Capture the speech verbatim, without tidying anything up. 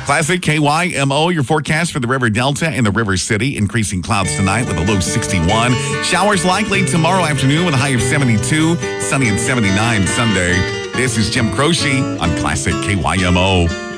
Classic K Y M O, your forecast for the River Delta and the River City. Increasing clouds tonight with a low sixty-one. Showers likely tomorrow afternoon with a high of seventy-two. Sunny and seventy-nine Sunday. This is Jim Croce on Classic K Y M O.